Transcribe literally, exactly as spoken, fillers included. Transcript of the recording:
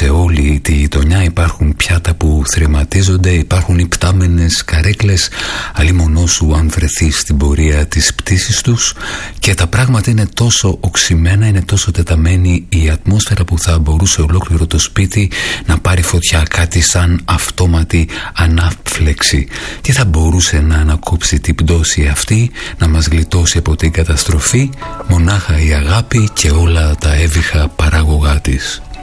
σε όλη τη γειτονιά. Υπάρχουν πιάτα που θρηματίζονται, υπάρχουν υπτάμενες καρέκλες, αλλή μονό σου αν βρεθείς στην πορεία της πτήσης τους, και τα πράγματα είναι τόσο οξυμένα, είναι τόσο τεταμένη η ατμόσφαιρα που θα μπορούσε ολόκληρο το σπίτι να πάρει φωτιά, κάτι σαν αυτόματη ανάφλεξη. Τι θα μπορούσε να ανακόψει την πτώση αυτή, να μας γλιτώσει από την καταστροφή? Μονάχα η αγάπη και όλα τα έβυχα παράγωγά της.